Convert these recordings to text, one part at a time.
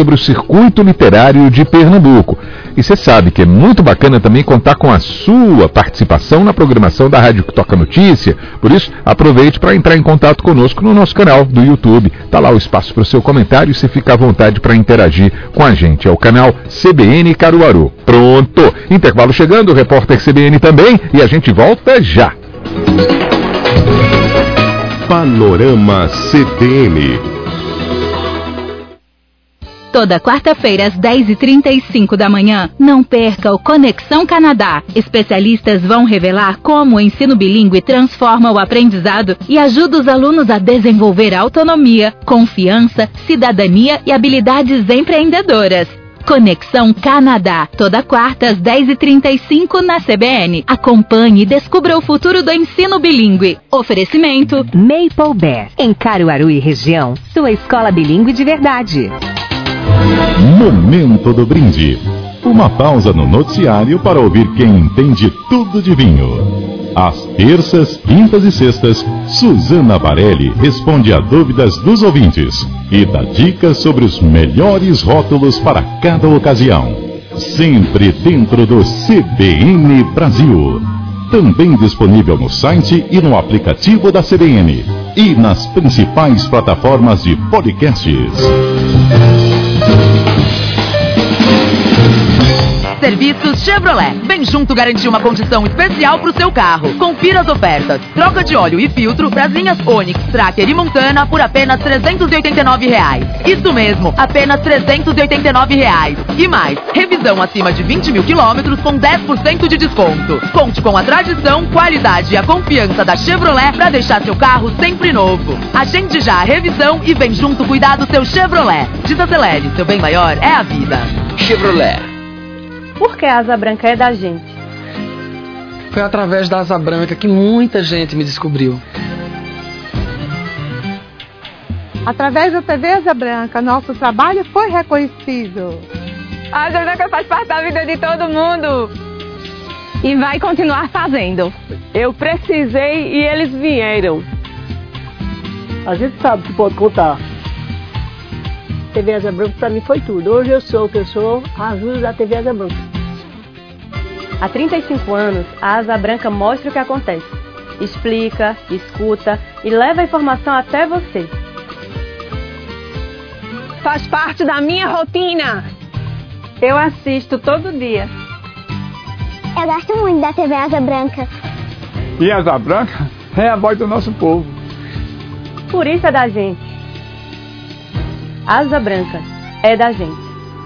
sobre o circuito literário de Pernambuco. E você sabe que é muito bacana também contar com a sua participação na programação da Rádio que Toca Notícia. Por isso, aproveite para entrar em contato conosco no nosso canal do YouTube. Está lá o espaço para o seu comentário e você fica à vontade para interagir com a gente. É o canal CBN Caruaru. Pronto! Intervalo chegando, o repórter CBN também, e a gente volta já. Panorama CBN. Toda quarta-feira, às 10h35 da manhã, não perca o Conexão Canadá. Especialistas vão revelar como o ensino bilíngue transforma o aprendizado e ajuda os alunos a desenvolver autonomia, confiança, cidadania e habilidades empreendedoras. Conexão Canadá, toda quarta às 10h35 na CBN. Acompanhe e descubra o futuro do ensino bilíngue. Oferecimento Maple Bear, em Caruaru e região, sua escola bilíngue de verdade. Momento do brinde. Uma pausa no noticiário para ouvir quem entende tudo de vinho. Às terças, quintas e sextas, Suzana Varelli responde a dúvidas dos ouvintes e dá dicas sobre os melhores rótulos para cada ocasião. Sempre dentro do CBN Brasil. Também disponível no site e no aplicativo da CBN. E nas principais plataformas de podcasts. Serviços Chevrolet. Vem junto garantir uma condição especial para o seu carro. Confira as ofertas. Troca de óleo e filtro para as linhas Onix, Tracker e Montana por apenas R$ 389. Isso mesmo, apenas R$ 389. E mais, revisão acima de 20 mil quilômetros com 10% de desconto. Conte com a tradição, qualidade e a confiança da Chevrolet para deixar seu carro sempre novo. Agende já a revisão e vem junto cuidar do seu Chevrolet. Desacelere, seu bem maior é a vida. Chevrolet. Por que a Asa Branca é da gente? Foi através da Asa Branca que muita gente me descobriu. Através da TV Asa Branca, nosso trabalho foi reconhecido. A Asa Branca faz parte da vida de todo mundo. E vai continuar fazendo. Eu precisei e eles vieram. A gente sabe que pode contar. TV Asa Branca para mim foi tudo. Hoje eu sou o que eu sou, a ajuda da TV Asa Branca. Há 35 anos, a Asa Branca mostra o que acontece. Explica, escuta e leva a informação até você. Faz parte da minha rotina. Eu assisto todo dia. Eu gosto muito da TV Asa Branca. E a Asa Branca é a voz do nosso povo. Por isso é da gente. Asa Branca é da gente.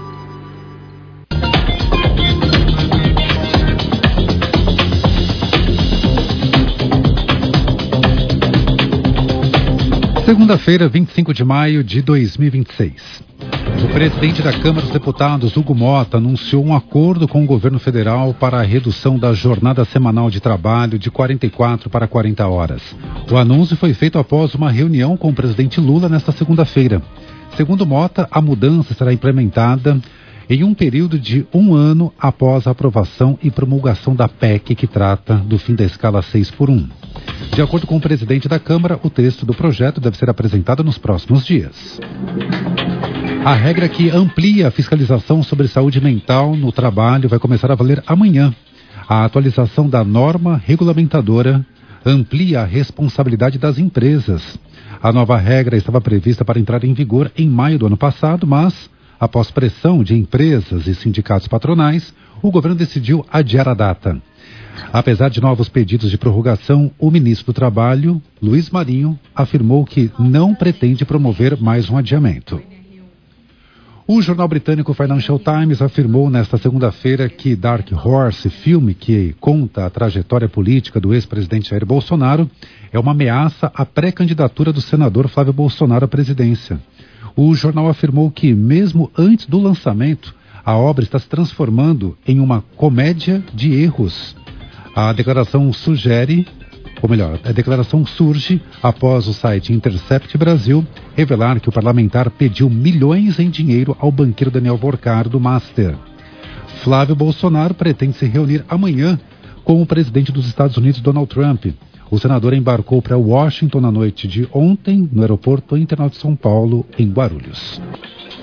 Segunda-feira, 25 de maio de 2026. O presidente da Câmara dos Deputados, Hugo Mota, anunciou um acordo com o governo federal para a redução da jornada semanal de trabalho de 44 para 40 horas. O anúncio foi feito após uma reunião com o presidente Lula nesta segunda-feira. Segundo Mota, a mudança será implementada em um período de 1 ano após a aprovação e promulgação da PEC que trata do fim da escala 6x1. De acordo com o presidente da Câmara, o texto do projeto deve ser apresentado nos próximos dias. A regra que amplia a fiscalização sobre saúde mental no trabalho vai começar a valer amanhã. A atualização da norma regulamentadora amplia a responsabilidade das empresas. A nova regra estava prevista para entrar em vigor em maio do ano passado, mas, após pressão de empresas e sindicatos patronais, o governo decidiu adiar a data. Apesar de novos pedidos de prorrogação, o ministro do Trabalho, Luiz Marinho, afirmou que não pretende promover mais um adiamento. O jornal britânico Financial Times afirmou nesta segunda-feira que Dark Horse, filme que conta a trajetória política do ex-presidente Jair Bolsonaro, é uma ameaça à pré-candidatura do senador Flávio Bolsonaro à presidência. O jornal afirmou que, mesmo antes do lançamento, a obra está se transformando em uma comédia de erros. A declaração surge após o site Intercept Brasil revelar que o parlamentar pediu milhões em dinheiro ao banqueiro Daniel Vorcar do Master. Flávio Bolsonaro pretende se reunir amanhã com o presidente dos Estados Unidos, Donald Trump. O senador embarcou para Washington na noite de ontem, no aeroporto internacional de São Paulo, em Guarulhos.